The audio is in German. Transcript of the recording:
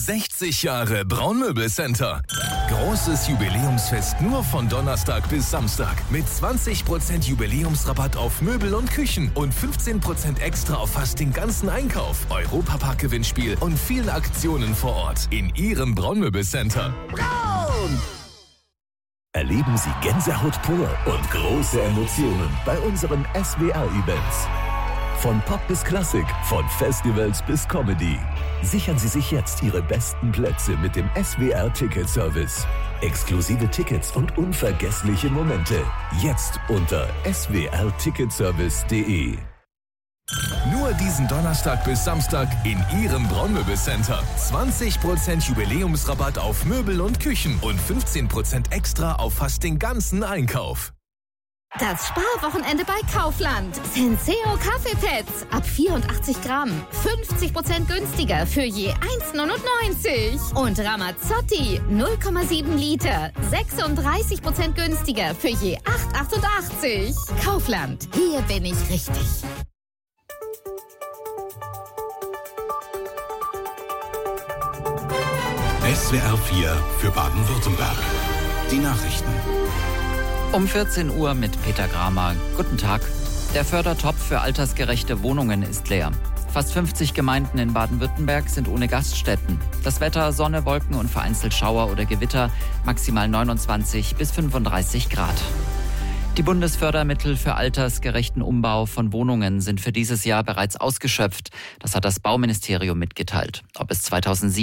60 Jahre Braunmöbelcenter. Großes Jubiläumsfest nur von Donnerstag bis Samstag. Mit 20% Jubiläumsrabatt auf Möbel und Küchen und 15% extra auf fast den ganzen Einkauf. Europapark-Gewinnspiel und vielen Aktionen vor Ort in Ihrem Braunmöbelcenter. Braun! Erleben Sie Gänsehaut pur und große Emotionen bei unseren SWR-Events. Von Pop bis Klassik, von Festivals bis Comedy. Sichern Sie sich jetzt Ihre besten Plätze mit dem SWR-Ticket-Service. Exklusive Tickets und unvergessliche Momente. Jetzt unter swrticketservice.de. Nur diesen Donnerstag bis Samstag in Ihrem Braunmöbelcenter. 20% Jubiläumsrabatt auf Möbel und Küchen und 15% extra auf fast den ganzen Einkauf. Das Sparwochenende bei Kaufland. Senseo Kaffeepads ab 84 Gramm. 50% günstiger für je 1,99. Und Ramazzotti 0,7 Liter. 36% günstiger für je 8,88. Kaufland. Hier bin ich richtig. SWR 4 für Baden-Württemberg. Die Nachrichten. Um 14 Uhr mit Peter Gramer. Guten Tag. Der Fördertopf für altersgerechte Wohnungen ist leer. Fast 50 Gemeinden in Baden-Württemberg sind ohne Gaststätten. Das Wetter: Sonne, Wolken und vereinzelt Schauer oder Gewitter, maximal 29 bis 35 Grad. Die Bundesfördermittel für altersgerechten Umbau von Wohnungen sind für dieses Jahr bereits ausgeschöpft. Das hat das Bauministerium mitgeteilt. Ob es 2007